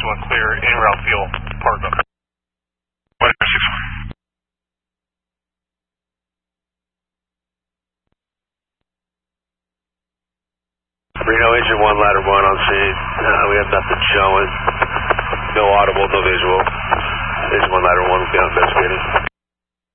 6-1 clear, in route fuel, park up. 6-1. Reno engine 1, ladder 1 on scene. We have nothing showing. No audible, no visual. Engine 1, ladder 1 will be investigating.